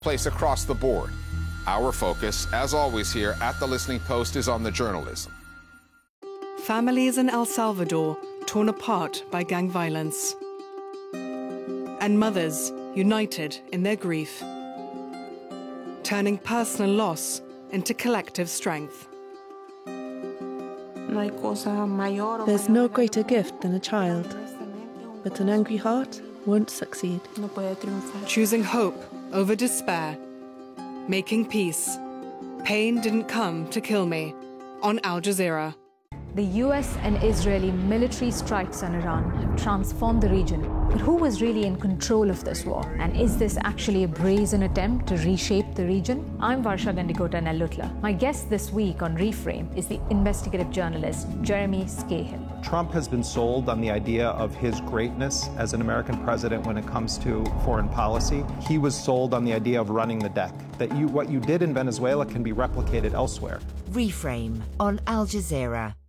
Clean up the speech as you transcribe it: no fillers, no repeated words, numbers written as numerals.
place across the board. Our focus, as always here at The Listening Post, is on the journalism. Families in El Salvador torn apart by gang violence. And mothers united in their grief. Turning personal loss into collective strength. There's no greater gift than a child, but an angry heart won't succeed. Choosing hope over despair. Making peace. Pain didn't come to kill me. On Al Jazeera. The US and Israeli military strikes on Iran have transformed the region. But who was really in control of this war? And is this actually a brazen attempt to reshape the region? I'm Varsha Gandikota Nellutla. My guest this week on Reframe is the investigative journalist Jeremy Scahill. Trump has been sold on the idea of his greatness as an American president when it comes to foreign policy. He was sold on the idea of running the deck, that what you did in Venezuela can be replicated elsewhere. Reframe on Al Jazeera.